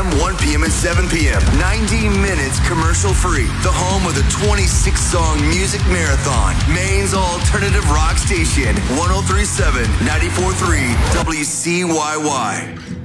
a.m., 1 p.m., and 7 p.m. 90 minutes commercial-free. The home of the 26-song music marathon. Maine's alternative rock station. 103.7, 94.3, WCYY.